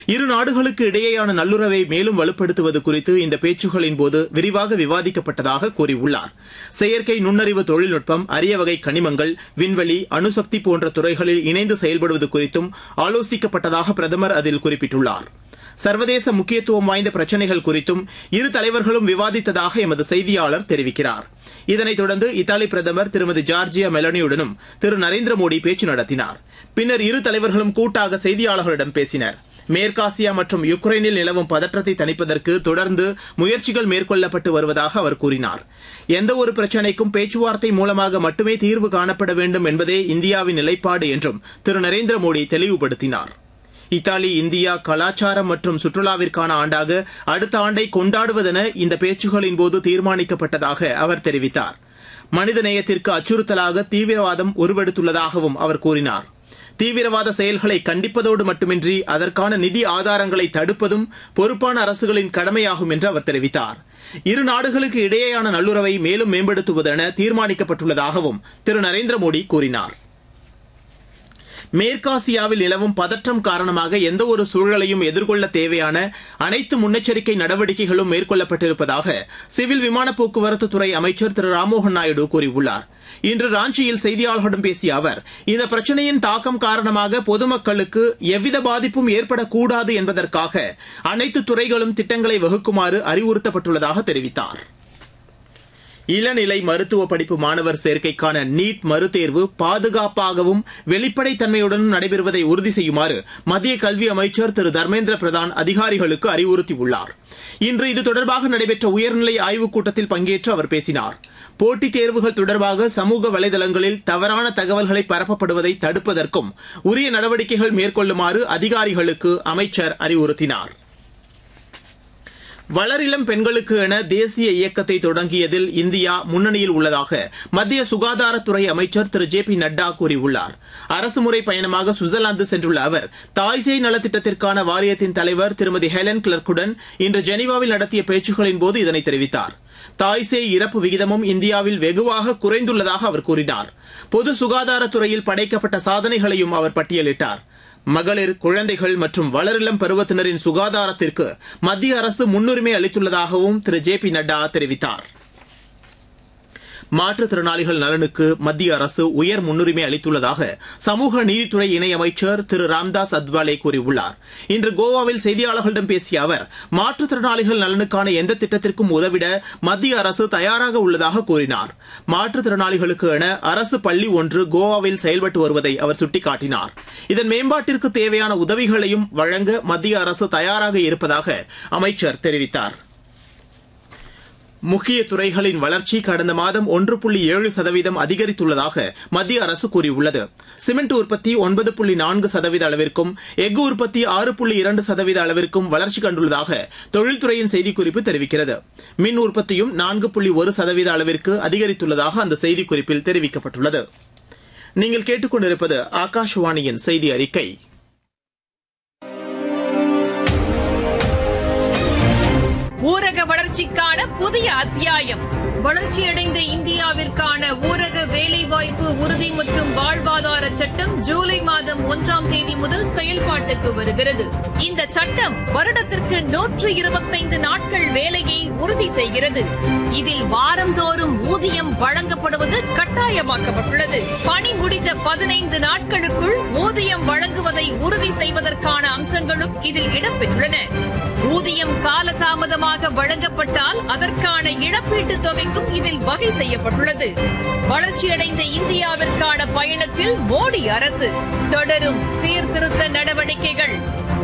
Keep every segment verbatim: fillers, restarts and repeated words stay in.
இரு நாடுகளுக்கு இடையேயான நல்லுறவை மேலும் வலுப்படுத்துவது குறித்து இந்த பேச்சுகளின் போது விரிவாக விவாதிக்கப்பட்டதாக கூறியுள்ளார். செயற்கை நுண்ணறிவு தொழில்நுட்பம், அரிய வகை கனிமங்கள், விண்வெளி, அணுசக்தி போன்ற துறைகளில் இணைந்து செயல்படுவது குறித்தும் ஆலோசிக்கப்பட்டதாக பிரதமர் அதில் குறிப்பிட்டுள்ளார். சர்வதேச முக்கியத்துவம் வாய்ந்த பிரச்சினைகள் குறித்தும் இரு தலைவர்களும் விவாதித்ததாக எமது செய்தியாளர் தெரிவிக்கிறார். இதனைத் தொடர்ந்து இத்தாலி பிரதமர் திருமதி ஜார்ஜியா மெலோனியுடனும் திரு நரேந்திர மோடி பேச்சு நடத்தினார். பின்னர் இரு தலைவர்களும் கூட்டாக செய்தியாளர்களிடம் பேசினர். மேற்காசியா மற்றும் யுக்ரைனில் நிலவும் பதற்றத்தை தணிப்பதற்கு தொடர்ந்து முயற்சிகள் மேற்கொள்ளப்பட்டு வருவதாக அவர் கூறினார். எந்தவொரு பிரச்சினைக்கும் பேச்சுவார்த்தை மூலமாக மட்டுமே தீர்வு காணப்பட வேண்டும் என்பதே இந்தியாவின் நிலைப்பாடு என்றும் திரு நரேந்திர மோடி தெளிவுபடுத்தினார். இத்தாலி இந்தியா கலாச்சாரம் மற்றும் சுற்றுலாவிற்கான ஆண்டாக அடுத்த ஆண்டை கொண்டாடுவதென இந்த பேச்சுகளின் போது தீர்மானிக்கப்பட்டதாக அவர் தெரிவித்தார். மனிதநேயத்திற்கு அச்சுறுத்தலாக தீவிரவாதம் உருவெடுத்துள்ளதாகவும் அவர் கூறினார். தீவிரவாத செயல்களை கண்டிப்பதோடு மட்டுமின்றி அதற்கான நிதி ஆதாரங்களை தடுப்பதும் பொறுப்பான அரசுகளின் கடமையாகும் என்று அவர் தெரிவித்தார். இரு நாடுகளுக்கு இடையேயான நல்லுறவை மேலும் மேம்படுத்துவதென தீர்மானிக்கப்பட்டுள்ளதாகவும் திரு நரேந்திர மோடி கூறினார். மேற்காசியாவில் நிலவும் பதற்றம் காரணமாக எந்தவொரு சூழலையும் எதிர்கொள்ள தேவையான அனைத்து முன்னெச்சரிக்கை நடவடிக்கைகளும் மேற்கொள்ளப்பட்டிருப்பதாக சிவில் விமான போக்குவரத்துத்துறை அமைச்சர் திரு ராம்மோகன் நாயுடு கூறியுள்ளார். இன்று ராஞ்சியில் செய்தியாளர்களிடம் பேசிய அவர், இந்த பிரச்சினையின் தாக்கம் காரணமாக பொதுமக்களுக்கு எவ்வித பாதிப்பும் ஏற்படக்கூடாது என்பதற்காக அனைத்து துறைகளும் திட்டங்களை வகுக்குமாறு அறிவுறுத்தப்பட்டுள்ளதாக தெரிவித்தார். இளநிலை மருத்துவ படிப்பு மாணவர் சேர்க்கைக்கான நீட் மறுதேர்வு பாதுகாப்பாகவும் வெளிப்படைத்தன்மையுடனும் நடைபெறுவதை உறுதி செய்யுமாறு மத்திய கல்வி அமைச்சர் திரு தர்மேந்திர பிரதான் அதிகாரிகளுக்கு அறிவுறுத்தியுள்ளார். இன்று இது தொடர்பாக நடைபெற்ற உயர்நிலை ஆய்வுக் கூட்டத்தில் பங்கேற்று அவர் பேசினார். போட்டித் தேர்வுகள் தொடர்பாக சமூக வலைதளங்களில் தவறான தகவல்களை பரப்பப்படுவதை தடுப்பதற்கும் உரிய நடவடிக்கைகள் மேற்கொள்ளுமாறு அதிகாரிகளுக்கு அமைச்சர் அறிவுறுத்தினார். வளரிளம் பெண்களுக்கு என தேசிய இயக்கத்தை தொடங்கியதில் இந்தியா முன்னணியில் உள்ளதாக மத்திய சுகாதாரத்துறை அமைச்சர் திரு ஜே பி நட்டா கூறியுள்ளார். அரசுமுறை பயணமாக சுவிட்சர்லாந்து சென்றுள்ள அவர் தாய்சேய் நலத்திட்டத்திற்கான வாரியத்தின் தலைவர் திருமதி ஹெலன் கிளர்க்குடன் இன்று ஜெனீவாவில் நடத்திய பேச்சுகளின் போது இதனை தெரிவித்தார். தாய்சேய் இறப்பு விகிதமும் இந்தியாவில் வெகுவாக குறைந்துள்ளதாக அவர் கூறினார். பொது சுகாதாரத்துறையில் படைக்கப்பட்ட சாதனைகளையும் அவர் பட்டியலிட்டார். மகளிர், குழந்தைகள் மற்றும் வளரிளம் பருவத்தினரின் சுகாதாரத்திற்கு மத்திய அரசு முன்னுரிமை அளித்துள்ளதாகவும் திரு ஜே பி நட்டா தெரிவித்தார். மாற்றுத்திறனாளிகள் நலனுக்கு மத்திய அரசு உயர் முன்னுரிமை அளித்துள்ளதாக சமூக நீதித்துறை இணையமைச்சர் திரு ராம்தாஸ் அத்வாலே கூறியுள்ளார். இன்று கோவாவில் செய்தியாளர்களிடம் பேசிய அவர், மாற்றுத்திறனாளிகள் நலனுக்கான எந்த திட்டத்திற்கும் உதவிட மத்திய அரசு தயாராக உள்ளதாக கூறினார். மாற்றுத்திறனாளிகளுக்கு என அரசு பள்ளி ஒன்று கோவாவில் செயல்பட்டு வருவதை அவர் சுட்டிக்காட்டினார். இதன் மேம்பாட்டிற்கு தேவையான உதவிகளையும் வழங்க மத்திய அரசு தயாராக இருப்பதாக அமைச்சர் தெரிவித்தார். முக்கிய துறைகளின் வளர்ச்சி கடந்த மாதம் ஒன்று புள்ளி ஏழு சதவீதம் அதிகரித்துள்ளதாக மத்திய அரசு கூறியுள்ளது. சிமெண்ட் உற்பத்தி ஒன்பது புள்ளி நான்கு சதவீத அளவிற்கும், எஃகு உற்பத்தி ஆறு புள்ளி இரண்டு சதவீத அளவிற்கும் வளர்ச்சி கண்டுள்ளதாக தொழில்துறையின் செய்திக்குறிப்பு தெரிவிக்கிறது. மின் உற்பத்தியும் நான்கு புள்ளி ஒரு சதவீத அளவிற்கு அதிகரித்துள்ளதாக அந்த செய்திக்குறிப்பில் தெரிவிக்கப்பட்டுள்ளது. நீங்கள் கேட்டுக்கொண்டிருப்பது ஆகாஷவாணியின் செய்தி அறிக்கை. ஊரக வளர்ச்சிக்கான புதிய அத்தியாயம். வளர்ச்சியடைந்த இந்தியாவிற்கான ஊரக வேலைவாய்ப்பு உறுதி மற்றும் வாழ்வாதார சட்டம் ஜூலை மாதம் ஒன்றாம் தேதி முதல் செயல்பாட்டுக்கு வருகிறது. இந்த சட்டம் வருடத்திற்கு நூற்று இருபத்தைந்து நாட்கள் வேலையை உறுதி செய்கிறது. இதில் வாரந்தோறும் ஊதியம் வழங்கப்படுவது கட்டாயமாக்கப்பட்டுள்ளது. பணி முடிந்த பதினைந்து நாட்களுக்குள் ஊதியம் வழங்குவதை உறுதி செய்வதற்கான அம்சங்களும் இதில் இடம்பெற்றுள்ளன. ஊதியம் காலதாமதமாக வழங்கப்பட்டால் அதற்கான இழப்பீட்டுத் தொகைக்கும் இதில் வகை செய்யப்பட்டுள்ளது. வளர்ச்சியடைந்த இந்தியாவிற்கான பயணத்தில் மோடி அரசு தொடரும் சீர்திருத்த நடவடிக்கைகள்.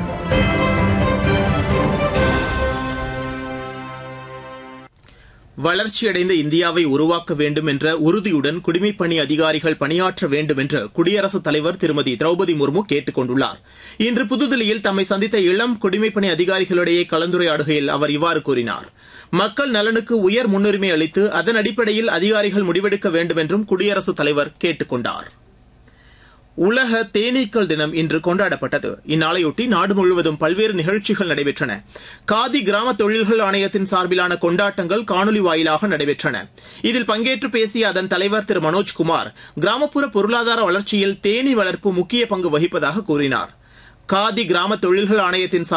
வளர்ச்சியடைந்த இந்தியாவை உருவாக்க வேண்டும் என்ற உறுதியுடன் குடிமைப்பணி அதிகாரிகள் பணியாற்ற வேண்டும் என்று குடியரசுத் தலைவர் திருமதி திரௌபதி முர்மு கேட்டுக் கொண்டுள்ளார். இன்று புதுதில்லியில் தம்மை சந்தித்த இளம் குடிமைப்பணி அதிகாரிகளிடையே கலந்துரையாடுகையில் அவர் இவ்வாறு கூறினார். மக்கள் நலனுக்கு உயர் முன்னுரிமை அளித்து அதன் அடிப்படையில் அதிகாரிகள் முடிவெடுக்க வேண்டும் என்றும் குடியரசுத் தலைவர் கேட்டுக் கொண்டார். உலக தேனீக்கள் தினம் இன்று கொண்டாடப்பட்டது. இந்நாளையொட்டி நாடு முழுவதும் பல்வேறு நிகழ்ச்சிகள் நடைபெற்றன. காதி கிராம தொழில்கள் ஆணையத்தின் சார்பிலான கொண்டாட்டங்கள் காணொலி வாயிலாக நடைபெற்றன. இதில் பங்கேற்று பேசிய அதன் தலைவர் திரு மனோஜ்குமார், கிராமப்புற பொருளாதார வளர்ச்சியில் தேனீ வளர்ப்பு முக்கிய பங்கு வகிப்பதாக கூறினார். காதி கிராம தொழில்கள் ஆணையத்தின்